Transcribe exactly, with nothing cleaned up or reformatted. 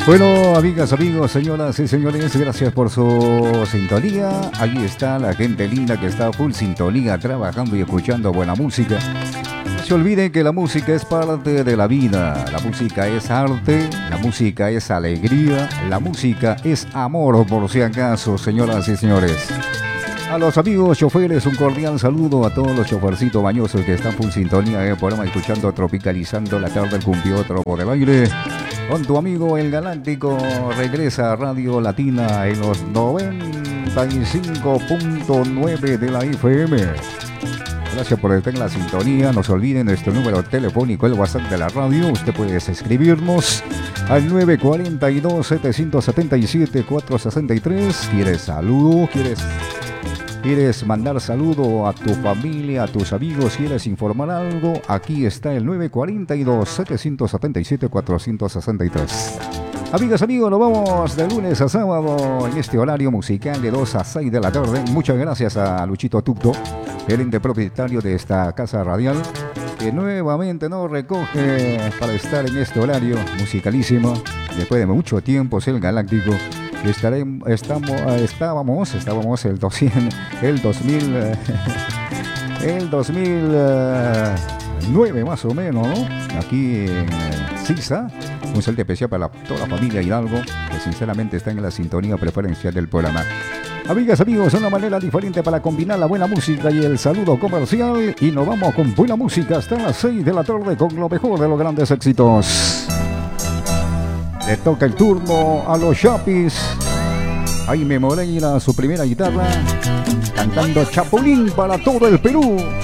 Bueno, amigas, amigos, señoras y señores, gracias por su sintonía. Ahí está la gente linda que está full sintonía, trabajando y escuchando buena música. No se olviden que la música es parte de la vida. La música es arte, la música es alegría, la música es amor, por si acaso, señoras y señores. A los amigos choferes, un cordial saludo a todos los chofercitos bañosos que están full sintonía en el programa, escuchando Tropicalizando la tarde, el cumbiotro por el aire. Con tu amigo el Galáctico, regresa a Radio Latina en los noventa y cinco punto nueve de la F M. Gracias por estar en la sintonía. No se olviden nuestro número telefónico, el WhatsApp de la radio. Usted puede escribirnos al nueve cuatro dos, siete siete siete, cuatro seis tres. ¿Quieres saludo? ¿Quieres, ¿Quieres mandar saludo a tu familia, a tus amigos? ¿Quieres informar algo? Aquí está el nueve cuatro dos, siete siete siete, cuatro seis tres. Amigas, amigos, nos vamos de lunes a sábado en este horario musical de dos a seis de la tarde. Muchas gracias a Luchito Tucto, gerente propietario de esta casa radial, que nuevamente nos recoge para estar en este horario musicalísimo. Después de mucho tiempo, el Galáctico. Estaremos, estamos, estábamos, estábamos el, doscientos, el dos mil, el dos mil nueve más o menos, ¿no? Aquí en Sisa. Un saludo especial para la, toda la familia Hidalgo, que sinceramente está en la sintonía preferencial del programa. Amigas, amigos, una manera diferente para combinar la buena música y el saludo comercial. Y nos vamos con buena música hasta las seis de la tarde con lo mejor de los grandes éxitos. Le toca el turno a los Chapis. Jaime Moreira, su primera guitarra, cantando Chapulín para todo el Perú.